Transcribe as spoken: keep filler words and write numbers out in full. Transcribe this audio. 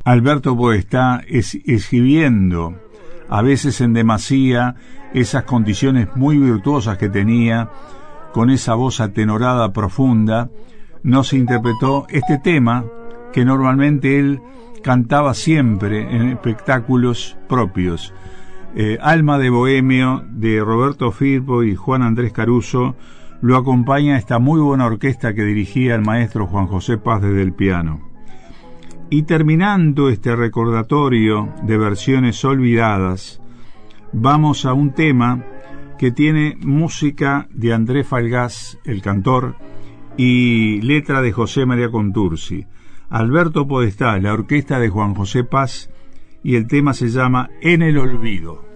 Alberto Podestá es, exhibiendo, a veces en demasía, esas condiciones muy virtuosas que tenía, con esa voz atenorada profunda, nos interpretó este tema que normalmente él cantaba siempre en espectáculos propios. Eh, Alma de Bohemio, de Roberto Firpo y Juan Andrés Caruso, lo acompaña esta muy buena orquesta que dirigía el maestro Juan José Paz desde el piano. Y terminando este recordatorio de versiones olvidadas, vamos a un tema que tiene música de Andrés Falgás, el cantor, y letra de José María Contursi. Alberto Podestá, la orquesta de Juan José Paz, y el tema se llama En el Olvido.